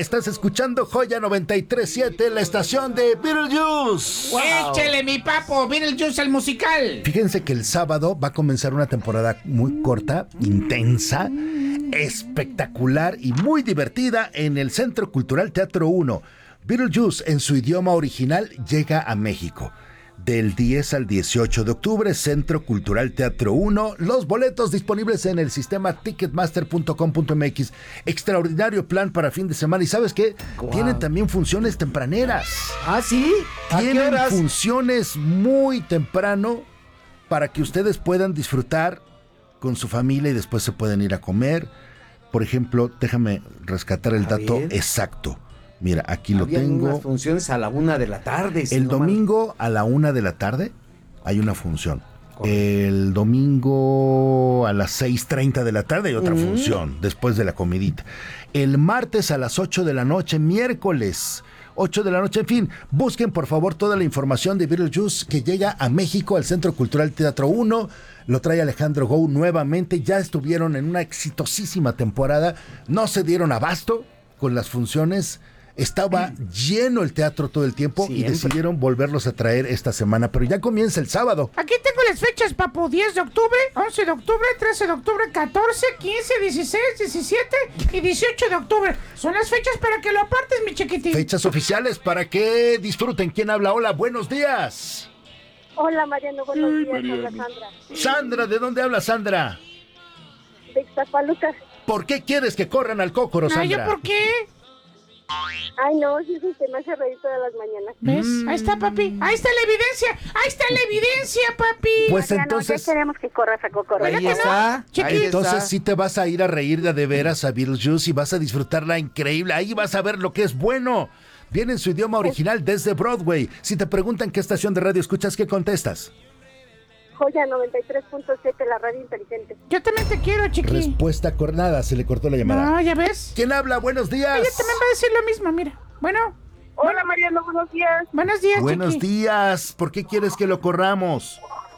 Estás escuchando Joya 93.7, la estación de Beetlejuice. Wow. Échale, mi papo, Beetlejuice el musical. Fíjense que el sábado va a comenzar una temporada muy corta, intensa, espectacular y muy divertida en el Centro Cultural Teatro 1. Beetlejuice, en su idioma original, llega a México. Del 10 al 18 de octubre, Centro Cultural Teatro 1. Los boletos disponibles en el sistema ticketmaster.com.mx. Extraordinario plan para fin de semana. ¿Y sabes qué? Wow. Tienen también funciones tempraneras. ¿Ah, sí? Tienen funciones muy temprano para que ustedes puedan disfrutar con su familia y después se pueden ir a comer. Por ejemplo, déjame rescatar el dato exacto. Mira, aquí lo tengo. Unas funciones a la 1 de la tarde. El domingo a la 1 de la tarde hay una función. Correcto. El domingo a las 6:30 de la tarde hay otra función, después de la comidita. El martes a las 8 de la noche, miércoles 8 de la noche, en fin, busquen por favor toda la información de Beetlejuice que llega a México, al Centro Cultural Teatro 1. Lo trae Alejandro Gou nuevamente. Ya estuvieron en una exitosísima temporada. No se dieron abasto con las funciones. Estaba lleno el teatro todo el tiempo y decidieron volverlos a traer esta semana, pero ya comienza el sábado. Aquí tengo las fechas, papu. 10 de octubre, 11 de octubre, 13 de octubre, 14, 15, 16, 17 y 18 de octubre. Son las fechas para que lo apartes, mi chiquitín. Fechas oficiales para que disfruten. ¿Quién habla? Hola, buenos días. Hola, Mariano, buenos días. Hola, Sandra. Sandra, ¿de dónde habla Sandra? De Ixtapaluca. ¿Por qué quieres que corran al Cócoro, Sandra? ¿Yo por qué? Ay, no, sí, se me hace reír todas las mañanas. ¿Ves? Ahí está, papi. Ahí está la evidencia. Ahí está la evidencia, papi. Pues Mariano, entonces... ya queremos que corras a Cócoro. Ahí está. Entonces sí te vas a ir a reír de veras a Beetlejuice y vas a disfrutarla increíble. Ahí vas a ver lo que es bueno. Viene en su idioma original desde Broadway. Si te preguntan qué estación de radio escuchas, ¿qué contestas? Joya 93.7, la radio inteligente. Yo también te quiero, chiqui. Respuesta cornada, se le cortó la llamada. No, ya ves. ¿Quién habla? Buenos días. Ella también va a decir lo mismo, mira. Bueno. Hola, Mariano, buenos días. Buenos días, Buenos chiqui. días. ¿Por qué quieres que lo corramos?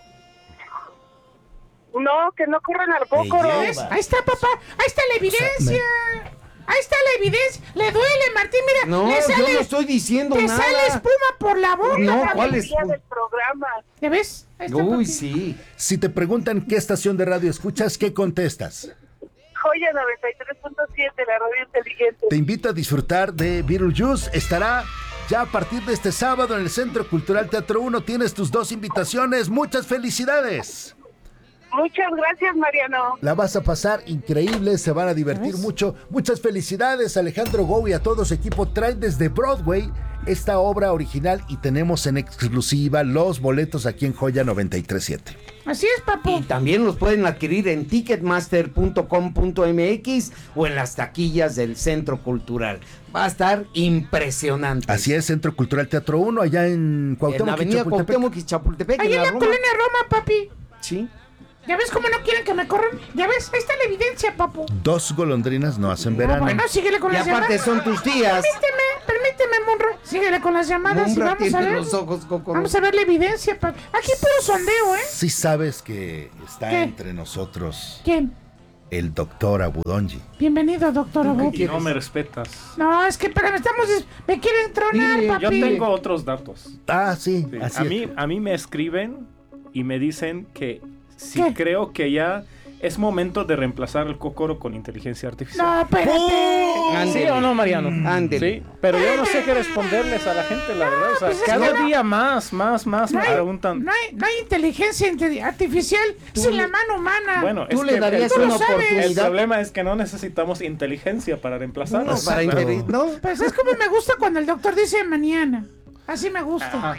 No, que no corran al Cócoro. Ahí está, papá. Ahí está la evidencia. Ahí está la evidencia. Le duele, Martín, mira. No, le sale, yo no estoy diciendo te nada. Te sale espuma por la boca. No, ¿cuál es? Del programa. ¿Ya ves? Ahí está, Uy, papi. sí. Si te preguntan qué estación de radio escuchas, ¿qué contestas? Joya 93.7, la radio inteligente. Te invito a disfrutar de Beetlejuice. Estará ya a partir de este sábado en el Centro Cultural Teatro 1. Tienes tus 2 invitaciones. ¡Muchas felicidades! Muchas gracias, Mariano. La vas a pasar increíble, se van a divertir mucho. Muchas felicidades, Alejandro Gou y a todo su equipo. Traen desde Broadway esta obra original y tenemos en exclusiva los boletos aquí en Joya 93.7. Así es, papu. Y también los pueden adquirir en ticketmaster.com.mx o en las taquillas del Centro Cultural. Va a estar impresionante. Así es, Centro Cultural Teatro 1, allá en Cuauhtémoc, en la avenida Cuauhtémoc y Chapultepec. Ahí en la colonia Roma, papi. Sí. ¿Ya ves cómo no quieren que me corran? ¿Ya ves? Ahí está la evidencia, papu. 2 golondrinas no hacen verano. Bueno, síguele con Y las aparte llamadas. son tus tías. Permíteme, Monra. Síguele con las llamadas y Monra vamos a tiene ver. los ojos, Cócoro. Vamos a ver la evidencia, papi. Aquí puro sondeo, ¿eh? Sí sabes que está ¿Qué? entre nosotros ¿Quién? el doctor Abudonji. Bienvenido, doctor Abu. Y no me respetas. No, es que espérame, me quieren tronar, Dile, papi. Yo tengo otros datos. Ah, sí, Sí. así A mí me escriben y me dicen que si ¿Qué? creo que ya es momento de reemplazar el Cócoro con inteligencia artificial. No, espérate. ¿Sí o no, Mariano? Ándele. Sí, pero yo no sé qué responderles a la gente, la verdad. O sea, pues es cada que no. día más me preguntan. No hay inteligencia artificial sin la mano humana. Bueno, Tú es le que darías tú lo una sabes. el oportunidad. problema es que no necesitamos inteligencia para reemplazarlo. No, para no. Pues es como me gusta cuando el doctor dice mañana. Así me gusta.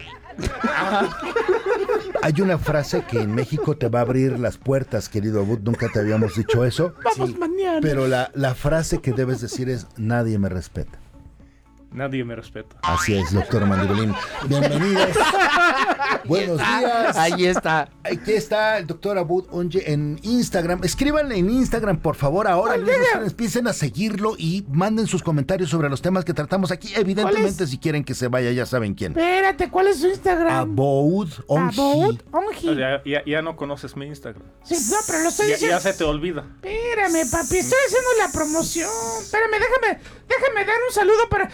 Hay una frase que en México te va a abrir las puertas, querido Abud, nunca te habíamos dicho eso. Vamos mañana. Pero la frase que debes decir es: nadie me respeta. Nadie me respeta. Así es, doctor Mandibulín. Bienvenidos. Buenos días. Ahí está. Aquí está el doctor Abud Onye en Instagram. Escríbanle en Instagram, por favor, ahora mismo. Empiecen a seguirlo y manden sus comentarios sobre los temas que tratamos aquí. Evidentemente, si quieren que se vaya, ya saben quién. Espérate, ¿cuál es su Instagram? Abud Onji. Onji. Ya no conoces mi Instagram. Sí, no, pero lo estoy diciendo. Ya se te olvida. Espérame, papi, estoy haciendo la promoción. Espérame, déjame dar un saludo para...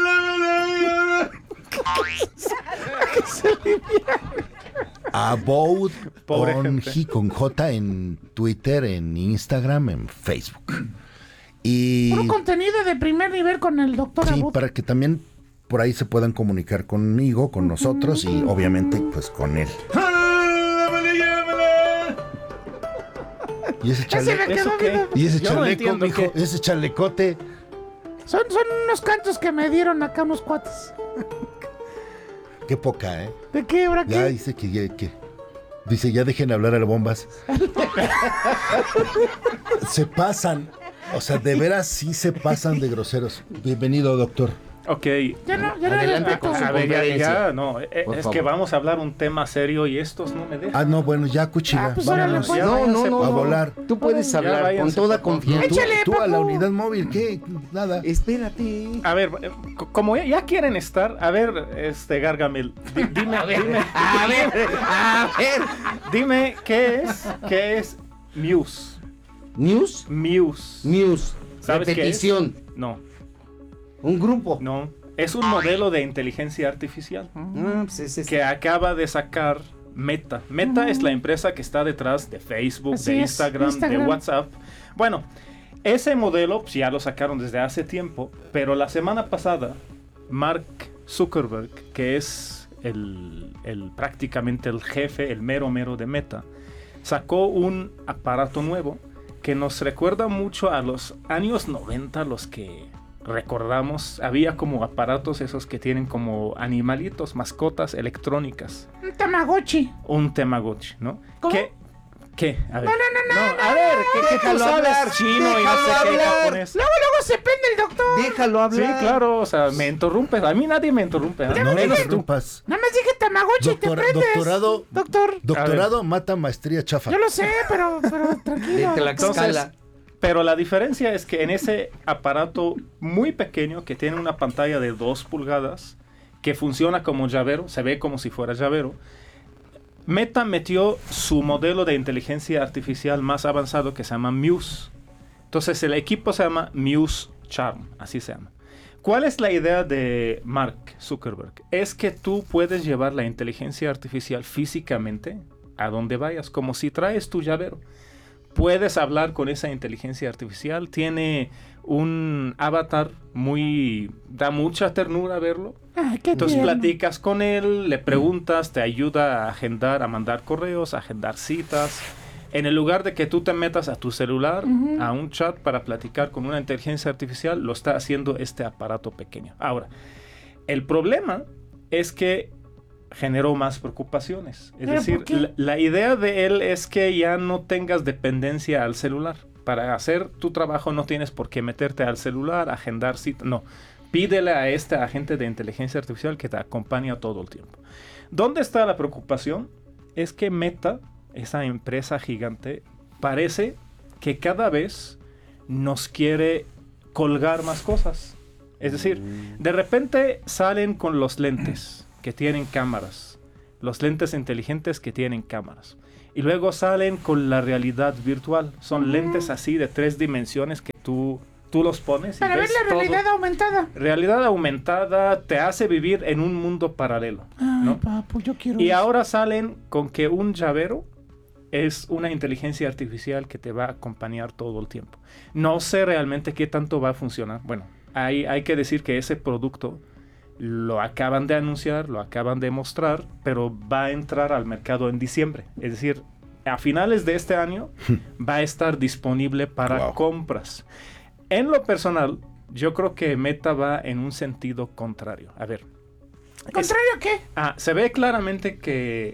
Abud Pobre Onji gente. con J en Twitter, en Instagram, en Facebook. Y Puro contenido de primer nivel con el doctor sí, Abud. para que también por ahí se puedan comunicar conmigo, con nosotros y obviamente pues con él. Y ese Ya se me chaleco, quedó ¿Eso qué? viendo. y ese Yo no chaleco, entiendo mijo, qué. ese chalecote. Son unos cantos que me dieron acá unos cuates. Qué poca, ¿eh? ¿De qué, ahora Ya qué? dice dice, ya dejen hablar a las bombas. Se pasan. O sea, de veras sí se pasan de groseros. Bienvenido, doctor. Ok. Ya no Adelante respeto. con su A ver, conferencia. ya, no. Por Es favor. que vamos a hablar un tema serio y estos no me dejan. Ah, no, bueno, ya cuchilla. Ah, pues órale, vámonos. pues. Ya No, váyanse no, no. a no. volar. Tú puedes Ya hablar con váyanse, toda por favor. confianza. Tú, Échale, tú a la Paco. unidad móvil, ¿qué? Nada. Espérate. A ver, como ya quieren estar, a ver, Gargamel, dime, A ver. dime qué es Muse. News. Muse. ¿Sabes qué es? Repetición. No, Un grupo. no. Es un modelo de inteligencia artificial Ah, pues es que acaba de sacar Meta. Meta es la empresa que está detrás de Facebook, Así de es, Instagram, de Instagram. WhatsApp. Bueno, ese modelo pues, ya lo sacaron desde hace tiempo, pero la semana pasada Mark Zuckerberg, que es prácticamente el jefe, el mero de Meta, sacó un aparato nuevo que nos recuerda mucho a los años 90, los que recordamos. Había como aparatos esos que tienen como animalitos, mascotas electrónicas. Un Tamagotchi. Un Tamagotchi, ¿no? ¿Cómo? ¿Qué? A ver. No, a ver, ¿qué tú déjalo sabes hablar, chino y no sé déjalo qué hablar. japonés? Luego se prende el doctor. Déjalo Sí, hablar. claro, o sea, me interrumpes. A mí nadie me interrumpe. ¿eh? No le Menos tú. interrumpas. Nada más dije Tamagotchi y te prendes. Doctorado Doctor. mata maestría chafa. Yo lo sé, pero tranquilo. De Tlaxcala. Pero la diferencia es que en ese aparato muy pequeño que tiene una pantalla de 2 pulgadas, que funciona como llavero, se ve como si fuera llavero, Meta metió su modelo de inteligencia artificial más avanzado que se llama Muse. Entonces el equipo se llama Muse Charm, así se llama. ¿Cuál es la idea de Mark Zuckerberg? Es que tú puedes llevar la inteligencia artificial físicamente a donde vayas, como si traes tu llavero. Puedes hablar con esa inteligencia artificial, tiene un avatar da mucha ternura verlo. Ay, qué Entonces tierno. platicas con él, le preguntas, te ayuda a agendar, a mandar correos, a agendar citas. En el lugar de que tú te metas a tu celular, a un chat para platicar con una inteligencia artificial, lo está haciendo este aparato pequeño. Ahora, el problema es que generó más preocupaciones. Es ¿Pero decir, por qué? la idea de él es que ya no tengas dependencia al celular. Para hacer tu trabajo no tienes por qué meterte al celular, agendar citas. No, pídele a este agente de inteligencia artificial que te acompaña todo el tiempo. ¿Dónde está la preocupación? Es que Meta, esa empresa gigante, parece que cada vez nos quiere colgar más cosas. Es decir, de repente salen con los lentes que tienen cámaras, los lentes inteligentes que tienen cámaras. Y luego salen con la realidad virtual. Son lentes así de 3 dimensiones que tú los pones y Para ver ves la realidad todo. aumentada. Realidad aumentada te hace vivir en un mundo paralelo, Ay, ¿no? papu, yo quiero Y eso. ahora salen con que un llavero es una inteligencia artificial que te va a acompañar todo el tiempo. No sé realmente qué tanto va a funcionar. Bueno, hay que decir que ese producto lo acaban de anunciar, lo acaban de mostrar, pero va a entrar al mercado en diciembre. Es decir, a finales de este año va a estar disponible para compras. En lo personal, yo creo que Meta va en un sentido contrario. A ver. ¿Contrario a qué? Se ve claramente que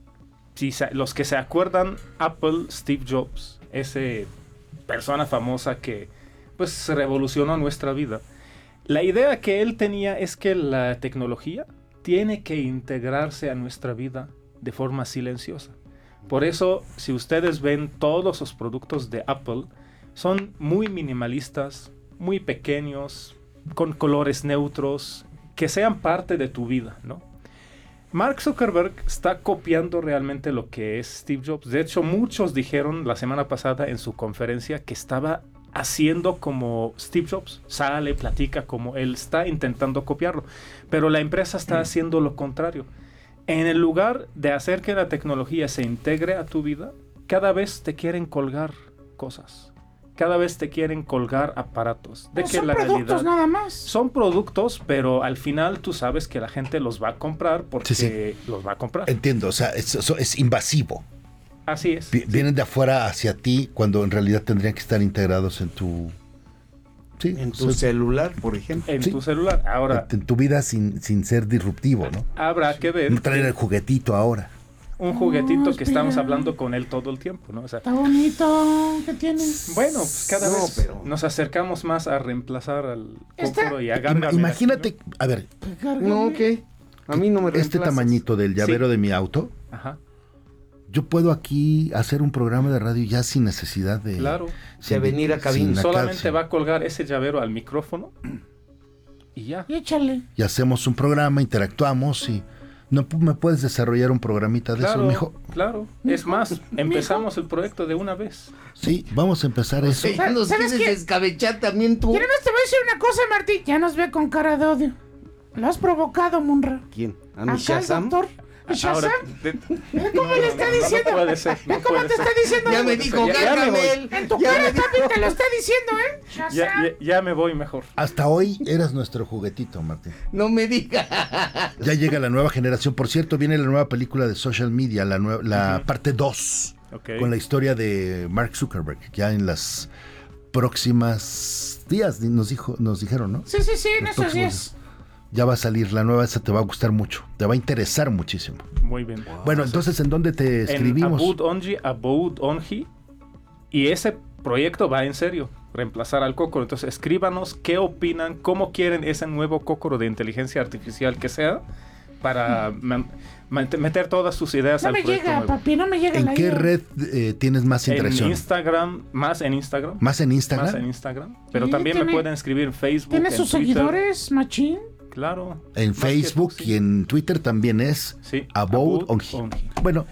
los que se acuerdan, Apple, Steve Jobs, ese persona famosa que pues revolucionó nuestra vida. La idea que él tenía es que la tecnología tiene que integrarse a nuestra vida de forma silenciosa. Por eso, si ustedes ven todos los productos de Apple, son muy minimalistas, muy pequeños, con colores neutros, que sean parte de tu vida, ¿no? Mark Zuckerberg está copiando realmente lo que es Steve Jobs. De hecho, muchos dijeron la semana pasada en su conferencia que estaba haciendo como Steve Jobs. Sale, platica como él, está intentando copiarlo. Pero la empresa está haciendo lo contrario. En el lugar de hacer que la tecnología se integre a tu vida, cada vez te quieren colgar cosas. Cada vez te quieren colgar aparatos. De No que son la productos realidad nada más. son productos, pero al final tú sabes que la gente los va a comprar porque Sí. los va a comprar. Entiendo, o sea, eso es invasivo. Así es. Vienen de afuera hacia ti cuando en realidad tendrían que estar integrados en tu... Sí, En o tu sea, celular, por ejemplo. En Sí. tu celular. Ahora, en tu vida sin ser disruptivo, ¿no? habrá que ver No traer el juguetito ahora. un juguetito que espera. estamos hablando con él todo el tiempo, ¿no? O sea, Está bonito. ¿Qué tiene? bueno, pues cada No, vez pero- nos acercamos más a reemplazar al Está- Cócoro y a Gárgame. Imagínate, a ver, No, ¿qué? A mí no me este reemplazas. tamañito del llavero de mi auto, Ajá, yo puedo aquí hacer un programa de radio ya sin necesidad de... claro. De venir a cabina. sin acá, Solamente sí. va a colgar ese llavero al micrófono y ya. Y échale. Y hacemos un programa, interactuamos y... ¿No me puedes desarrollar un programita de eso, Claro, mijo? claro. Es más, empezamos el proyecto de una vez. Sí, vamos a empezar eso. Ya nos ¿Sabes quieres qué? descabechar también tú. Y además te voy a decir una cosa, Martín. Ya nos ve con cara de odio. Lo has provocado, Munra. ¿Quién? ¿A Acá mi el Shazam? doctor. ¿Y Ahora, Shazam? ¿Cómo le está diciendo? No puede ser. ¿Ve cómo te está diciendo? Ya me dijo Ya me Gargamel. En tu Ya cara me dijo. también te lo está diciendo, ¿eh? Shazam. Ya me voy mejor. Hasta hoy eras nuestro juguetito, Martín. No me diga. Ya llega la nueva generación. Por cierto, viene la nueva película de Social Media, la parte 2, Ok. con la historia de Mark Zuckerberg. Ya en las próximas días nos dijeron, ¿no? Sí, en Los esos próximos días. Ya va a salir la nueva, esa te va a gustar mucho, te va a interesar muchísimo. Muy bien. Bueno, entonces, ¿en dónde te En escribimos? Abud Onji. Y ese proyecto va en serio. Reemplazar al Cócoro. Entonces, escríbanos qué opinan, cómo quieren ese nuevo Cócoro de inteligencia artificial que sea, para meter todas sus ideas No al me proyecto llega, nuevo. papi, no me llega ¿En la qué idea. red tienes más En interacción? Instagram, más en Instagram. ¿Más en Instagram? Más en Instagram. Pero Sí, también me tiene- pueden escribir en Facebook. ¿Tiene en sus Twitter. seguidores, machín? Claro. En Más que Facebook tú, sí. y en Twitter también es Sí, Abode Abode Onji. Onji. Bueno,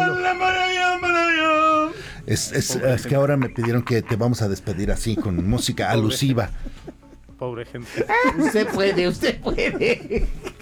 es que ahora me pidieron que te vamos a despedir así, con música alusiva. Pobre gente. Usted puede.